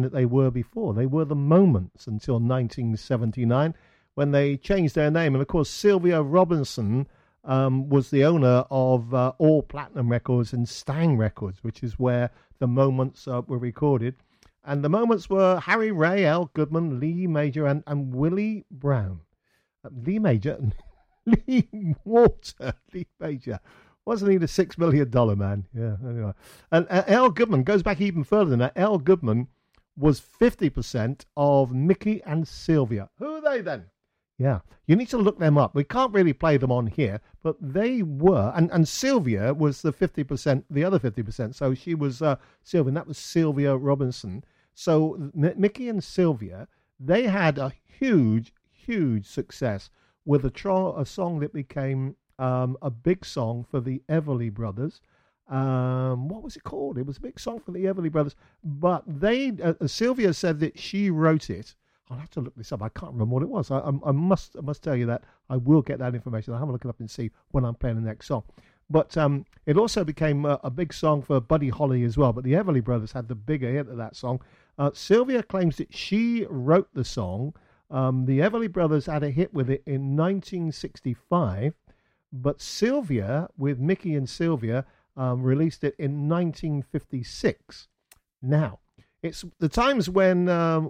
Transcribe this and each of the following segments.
that they were before. They were the Moments until 1979 when they changed their name. And, of course, Sylvia Robinson was the owner of All Platinum Records and Stang Records, which is where the Moments were recorded. And the Moments were Harry Ray, Al Goodman, Lee Major, and Willie Brown. Lee Major, Lee Walter, Lee Major. Wasn't he the $6 million man? Yeah, anyway. And Al Goodman goes back even further than that. Al Goodman was 50% of Mickey and Sylvia. Who are they then? Yeah, you need to look them up. We can't really play them on here, but they were, and Sylvia was the 50%, the other 50%. So she was Sylvia, and that was Sylvia Robinson. So Mickey and Sylvia, they had a huge success with a song that became a big song for the Everly Brothers. What was it called? It was a big song for the Everly Brothers, but Sylvia said that she wrote it. I'll have to look this up. I can't remember what it was. I must tell you that. I will get that information. I'll have a look it up and see when I'm playing the next song. But it also became a big song for Buddy Holly as well. But the Everly Brothers had the bigger hit of that song. Sylvia claims that she wrote the song. The Everly Brothers had a hit with it in 1965. But Sylvia, with Mickey and Sylvia, released it in 1956. Now, it's the times when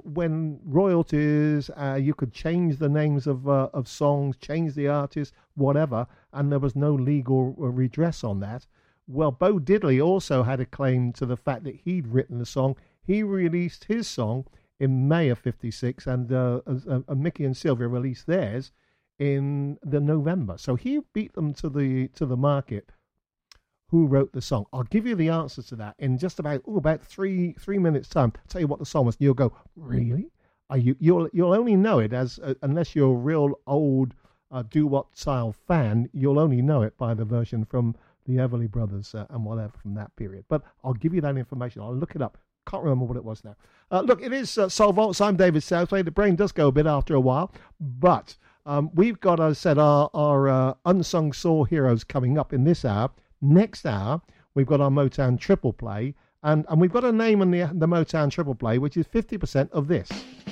royalties, you could change the names of songs, change the artist, whatever, and there was no legal redress on that. Well, Bo Diddley also had a claim to the fact that he'd written the song. He released his song in May of 56, and Mickey and Sylvia released theirs in the November. So he beat them to the market. Who wrote the song? I'll give you the answer to that in just about three minutes time. I'll tell you what the song was, and you'll go, really? You'll only know it as unless you're a real old doo-wop style fan. You'll only know it by the version from the Everly Brothers and whatever from that period. But I'll give you that information. I'll look it up. Can't remember what it was now. Look, it is Soul Vaults. I'm David Southway. The brain does go a bit after a while, but we've got, as I said, our unsung soul heroes coming up in this hour. Next hour, we've got our Motown Triple Play, and we've got a name on the Motown Triple Play, which is 50% of this.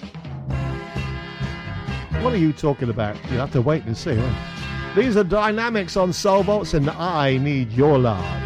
What are you talking about? You'll have to wait and see, won't you? These are Dynamics on Soul Vaults, and I Need Your Love.